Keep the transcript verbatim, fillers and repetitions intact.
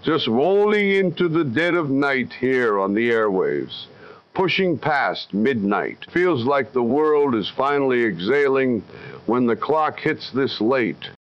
Just rolling into the dead of night here on the airwaves. Pushing past midnight. Feels like the world is finally exhaling when the clock hits this late.